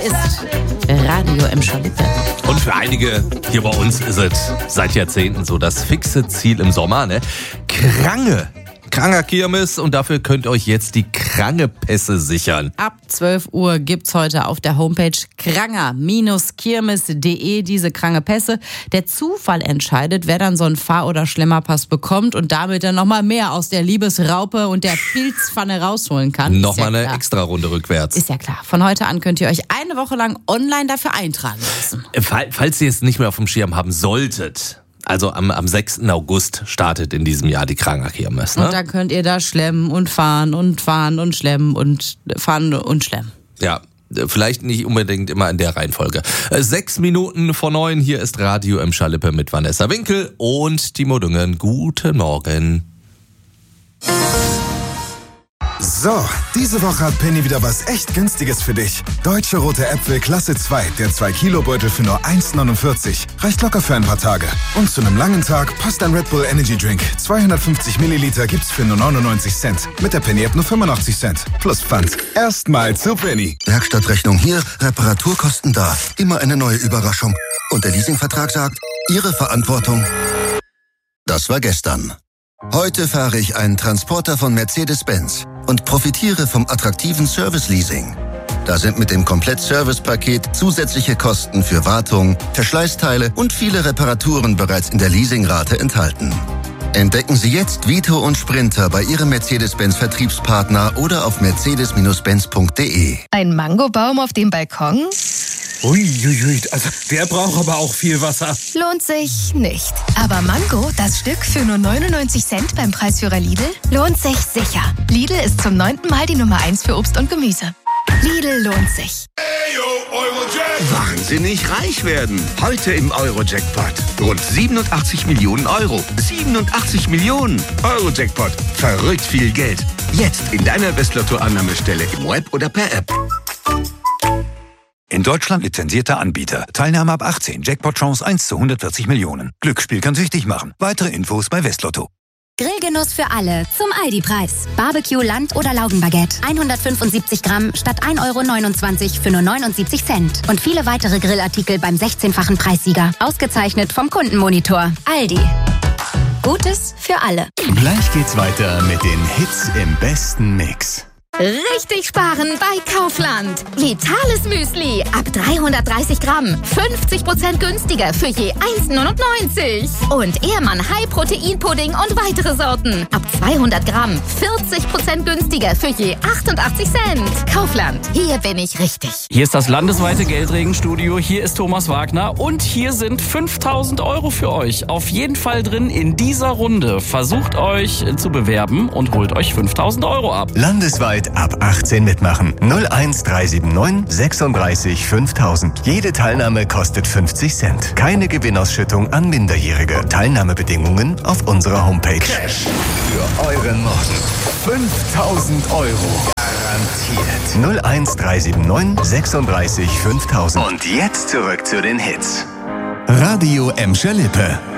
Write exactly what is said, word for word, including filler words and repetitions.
ist Radio Emscher Lippe. Und für einige hier bei uns ist es seit Jahrzehnten so das fixe Ziel im Sommer, ne? Krange. Kranger Kirmes, und dafür könnt ihr euch jetzt die Krangepässe sichern. Ab zwölf Uhr gibt's heute auf der Homepage kranger Kirmes punkt de diese Krangepässe. Der Zufall entscheidet, wer dann so einen Fahr- oder Schlemmerpass bekommt und damit dann nochmal mehr aus der Liebesraupe und der Pilzpfanne rausholen kann. Nochmal ja eine extra Runde rückwärts. Ist ja klar. Von heute an könnt ihr euch eine Woche lang online dafür eintragen lassen. Falls ihr es nicht mehr auf dem Schirm haben solltet, also am, am sechsten August startet in diesem Jahr die Kranger Kirmes. Ne? Und dann könnt ihr da schlemmen und fahren und fahren und schlemmen und fahren und schlemmen. Ja, vielleicht nicht unbedingt immer in der Reihenfolge. Sechs Minuten vor neun, hier ist Radio Emscher Lippe mit Vanessa Winkel und Timo Düngen. Guten Morgen. So, diese Woche hat Penny wieder was echt Günstiges für dich. Deutsche rote Äpfel Klasse zwei, der zwei Kilo Beutel für nur eins neunundvierzig. Reicht locker für ein paar Tage. Und zu einem langen Tag passt ein Red Bull Energy Drink. zweihundertfünfzig Milliliter gibt's für nur neunundneunzig Cent. Mit der Penny-App nur fünfundachtzig Cent. Plus Pfand. Erstmal zu Penny. Werkstattrechnung hier, Reparaturkosten da. Immer eine neue Überraschung. Und der Leasingvertrag sagt, Ihre Verantwortung. Das war gestern. Heute fahre ich einen Transporter von Mercedes-Benz und profitiere vom attraktiven Service-Leasing. Da sind mit dem Komplett-Service-Paket zusätzliche Kosten für Wartung, Verschleißteile und viele Reparaturen bereits in der Leasingrate enthalten. Entdecken Sie jetzt Vito und Sprinter bei Ihrem Mercedes-Benz-Vertriebspartner oder auf mercedes Benz punkt de. Ein Mangobaum auf dem Balkon? Uiuiui, also der braucht aber auch viel Wasser. Lohnt sich nicht. Aber Mango, das Stück für nur neunundneunzig Cent beim Preisführer Lidl, lohnt sich sicher. Lidl ist zum neunten Mal die Nummer eins für Obst und Gemüse. Lidl lohnt sich. Wahnsinnig reich werden. Heute im Euro-Jackpot. Rund siebenundachtzig Millionen Euro. siebenundachtzig Millionen. Euro-Jackpot. Verrückt viel Geld. Jetzt in deiner Westlotto-Annahmestelle im Web oder per App. In Deutschland lizenzierter Anbieter. Teilnahme ab achtzehn. Jackpot-Chance eins zu hundertvierzig Millionen. Glücksspiel kann süchtig machen. Weitere Infos bei Westlotto. Grillgenuss für alle zum Aldi-Preis. Barbecue, Land- oder Laugenbaguette. hundertfünfundsiebzig Gramm statt ein Euro neunundzwanzig für nur neunundsiebzig Cent. Und viele weitere Grillartikel beim sechzehnfachen Preissieger. Ausgezeichnet vom Kundenmonitor. Aldi. Gutes für alle. Gleich geht's weiter mit den Hits im besten Mix. Richtig sparen bei Kaufland. Vitales Müsli ab dreihundertdreißig Gramm. fünfzig Prozent günstiger für je eins neunundneunzig. Und Ehrmann High Protein Pudding und weitere Sorten. Ab zweihundert Gramm. vierzig Prozent günstiger für je achtundachtzig Cent. Kaufland. Hier bin ich richtig. Hier ist das landesweite Geldregenstudio. Hier ist Thomas Wagner. Und hier sind fünftausend Euro für euch. Auf jeden Fall drin in dieser Runde. Versucht euch zu bewerben und holt euch fünftausend Euro ab. Landesweit ab achtzehn mitmachen. null eins drei sieben neun sechsunddreißig fünftausend. Jede Teilnahme kostet fünfzig Cent. Keine Gewinnausschüttung an Minderjährige. Teilnahmebedingungen auf unserer Homepage. Cash für euren Morgen. fünftausend Euro. Garantiert. null eins drei sieben neun sechsunddreißig fünftausend. Und jetzt zurück zu den Hits. Radio Emscher Lippe.